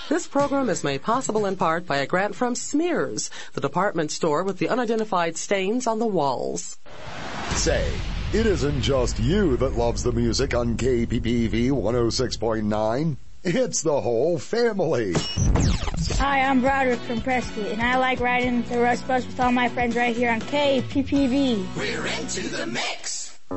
This program is made possible in part by a grant from Smears, the department store with the unidentified stains on the walls. Say, it isn't just you that loves the music on KPPV 106.9. It's the whole family. Hi, I'm Broderick from Prescott, and I like riding the Rush Bus with all my friends right here on KPPV. We're into the mix.